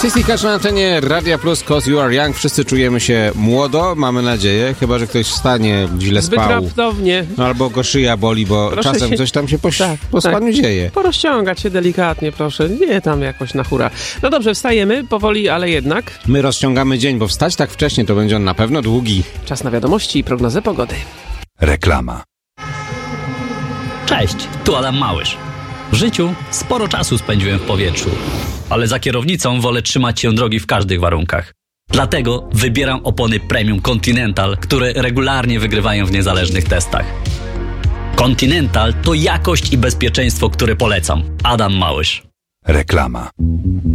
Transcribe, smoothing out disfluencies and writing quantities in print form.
Sissy Catch na antenie Radia Plus, 'cause you are young. Wszyscy czujemy się młodo, mamy nadzieję. Chyba że ktoś wstanie, źle Zbyt spał. raptownie. No, albo go szyja boli, bo Proszę czasem się- coś tam się po spaniu dzieje. Porozciągać się delikatnie, proszę. Nie tam jakoś na hura. No dobrze, wstajemy powoli, ale jednak. My rozciągamy dzień, bo wstać tak wcześnie to będzie on na pewno długi. Czas na wiadomości i prognozę pogody. Reklama. Cześć, tu Adam Małysz. W życiu sporo czasu spędziłem w powietrzu, ale za kierownicą wolę trzymać się drogi w każdych warunkach. Dlatego wybieram opony Premium Continental, które regularnie wygrywają w niezależnych testach. Continental to jakość i bezpieczeństwo, które polecam. Adam Małysz. Reklama.